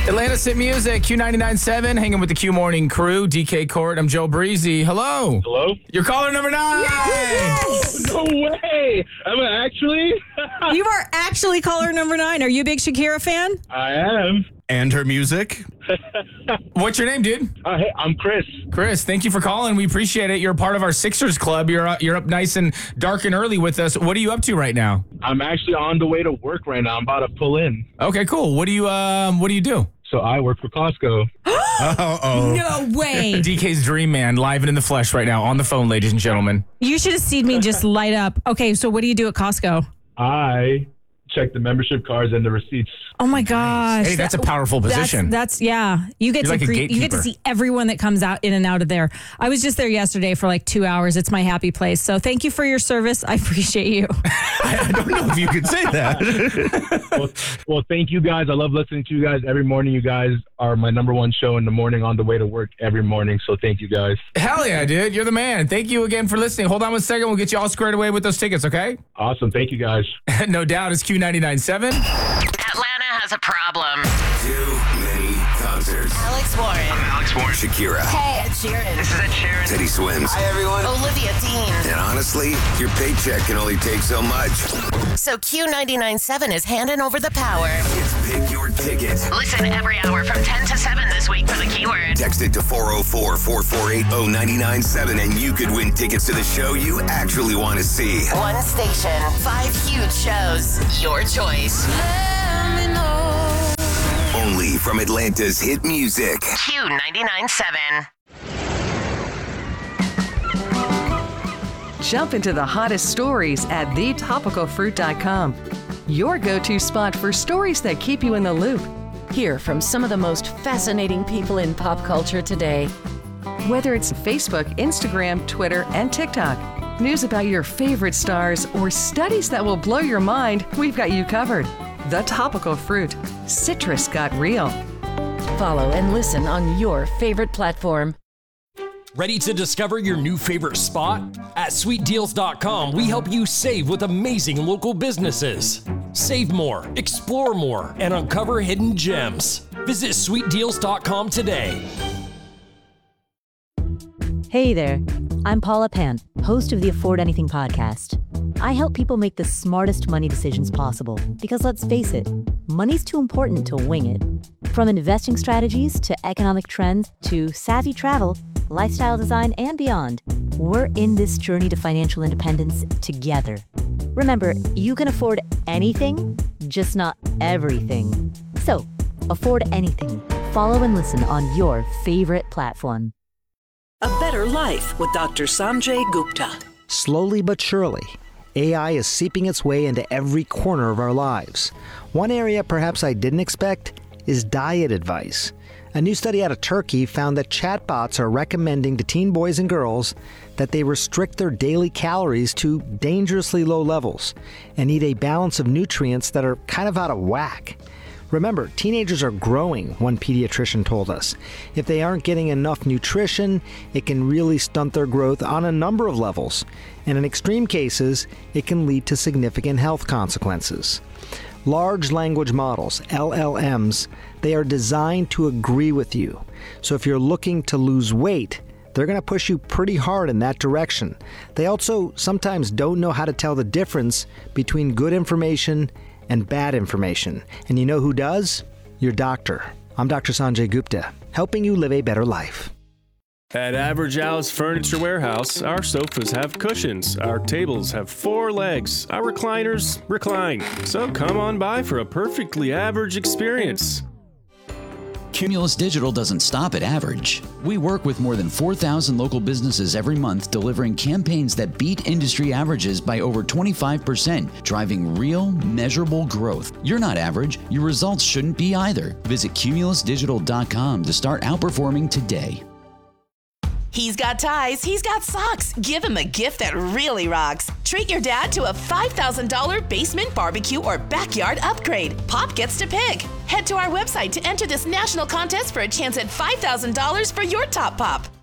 Atlantis Hit Music, Q99.7, hanging with the Q Morning crew, DK Court. I'm Joe Breezy. Hello. Hello? You're caller number 9. Yes! No way! Am I actually? You are actually caller number 9. Are you a big Shakira fan? I am. And her music? What's your name, dude? Hey, I'm Chris. Chris, thank you for calling. We appreciate it. You're a part of our Sixers club. You're up nice and dark and early with us. What are you up to right now? I'm actually on the way to work right now. I'm about to pull in. Okay, cool. What do you do? So I work for Costco. No way. DK's dream man, live and in the flesh right now on the phone, ladies and gentlemen. You should have seen me just light up. Okay, so what do you do at Costco? I check the membership cards and the receipts. Oh my gosh. Hey, that's a powerful position. That's yeah. You get You're to like a you get to gatekeeper. see everyone that comes out in and out of there. I was just there yesterday for like 2 hours. It's my happy place. So thank you for your service. I appreciate you. I don't know if you could say that. Well, thank you guys. I love listening to you guys every morning. You guys are my number one show in the morning on the way to work every morning. So thank you guys. Hell yeah, dude. You're the man. Thank you again for listening. Hold on one second. We'll get you all squared away with those tickets, okay? Awesome. Thank you guys. No doubt. It's Q99.7. Atlanta has a problem. Too many concerts. Alex Warren. Alex Warren. Shakira. Hey, Ed Sheeran. This is Ed Sheeran. Teddy Swims. Hi, everyone. Olivia Dean. And honestly, your paycheck can only take so much. So Q99.7 is handing over the power. It's Pick Your Ticket. Listen every hour from 10 to 7 this week for the keyword. Text it to 404-448-0997 and you could win tickets to the show you actually want to see. One station, 5 huge shows. Your choice. Only from Atlanta's hit music. Q99.7. Jump into the hottest stories at thetopicalfruit.com. Your go-to spot for stories that keep you in the loop. Hear from some of the most fascinating people in pop culture today. Whether it's Facebook, Instagram, Twitter, and TikTok, news about your favorite stars, or studies that will blow your mind, we've got you covered. The Topical Fruit. Citrus got real. Follow and listen on your favorite platform. Ready to discover your new favorite spot? At sweetdeals.com, we help you save with amazing local businesses. Save more, explore more, and uncover hidden gems. Visit sweetdeals.com today. Hey there, I'm Paula Pant, host of the Afford Anything podcast. I help people make the smartest money decisions possible because let's face it, money's too important to wing it. From investing strategies to economic trends to savvy travel, lifestyle design, and beyond, we're in this journey to financial independence together. Remember, you can afford anything, just not everything. So, afford anything. Follow and listen on your favorite platform. A Better Life with Dr. Sanjay Gupta. Slowly but surely, AI is seeping its way into every corner of our lives. One area perhaps I didn't expect is diet advice. A new study out of Turkey found that chatbots are recommending to teen boys and girls that they restrict their daily calories to dangerously low levels and eat a balance of nutrients that are kind of out of whack. Remember, teenagers are growing, one pediatrician told us. If they aren't getting enough nutrition, it can really stunt their growth on a number of levels. And in extreme cases, it can lead to significant health consequences. Large language models, LLMs, they are designed to agree with you. So if you're looking to lose weight, they're going to push you pretty hard in that direction. They also sometimes don't know how to tell the difference between good information and bad information. And you know who does? Your doctor. I'm Dr. Sanjay Gupta, helping you live a better life. At Average Al's Furniture Warehouse, our sofas have cushions, our tables have 4 legs, our recliners recline. So come on by for a perfectly average experience. Cumulus Digital doesn't stop at average. We work with more than 4,000 local businesses every month, delivering campaigns that beat industry averages by over 25%, driving real, measurable growth. You're not average. Your results shouldn't be either. Visit cumulusdigital.com to start outperforming today. He's got ties, he's got socks. Give him a gift that really rocks. Treat your dad to a $5,000 basement barbecue or backyard upgrade. Pop gets to pick. Head to our website to enter this national contest for a chance at $5,000 for your top pop.